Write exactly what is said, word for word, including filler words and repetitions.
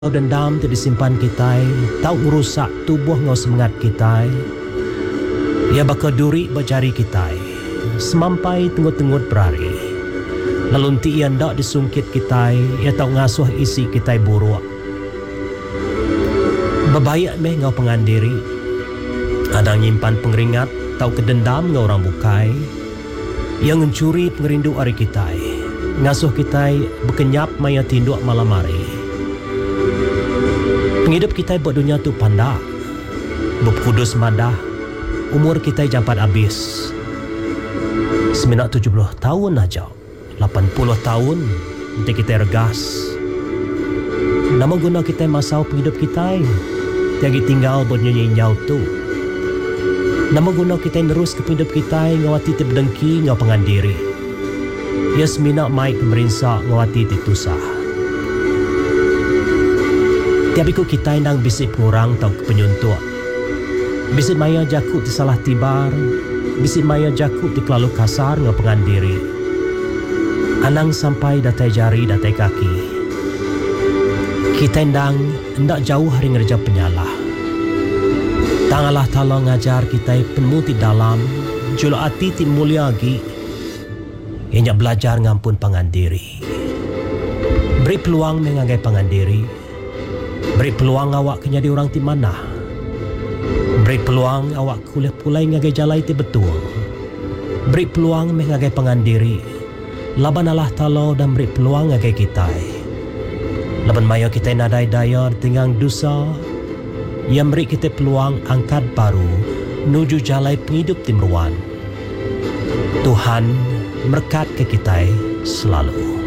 dendam tu disimpan kita, tau merusak tubuh ngau semangat kita. Ia bakal duri berjari kita, semampai tenggut-tenggut berari. Lalu ti ia ndak disungkit kita, ia tau ngasuh isi kita buruk. Bebayak meh ngau pengandiri, ada nyimpan pengeringat, tau kedendam ngau orang bukai. Yang mencuri pengerindu hari kita, ngasuh kita berkenyap maya tinduk malam hari. Penghidup kita buat dunia tu pandak, berkudus madah, umur kita jampat habis. Seminat tujuh puluh tahun aja, lapan puluh tahun, nanti kita regas. Nama guna kita masau penghidup kita, tiagi tinggal buat nyanyi nyau tu. Nama guna kita nerus ke penghidup kita, ngawati ti berdengki ngau pengandiri. Ya seminat mai pemerintah ngawati ti tusah. Tiap ikut kita nang bisik pengurang tau penyuntuk. Bisik maya jakut di salah tibar, bisik maya jakut di kelalu kasar ngau pengandiri. Anang sampai datai jari datai kaki. Kita ndang ndak jauh hari ngerja penyalah. Tang Allah Ta'ala ngajar kita penuti dalam, julu ati ti mulia lagi. Ianya belajar ngampun pengandiri. Beri peluang mengagai pengandiri. Beri peluang awak kenyadi orang ti mana. Beri peluang awak kuliah pulai ngagai jalai ti betul. Beri peluang mengagai pengandiri. Laban Allah Ta'ala dan beri peluang ngagai kita. Laban maya kita nadai daya tinggang dosa. Yang beri kita peluang angkat baru nuju jalai penghidup ti meruan. Tuhan berkat ke kita selalu.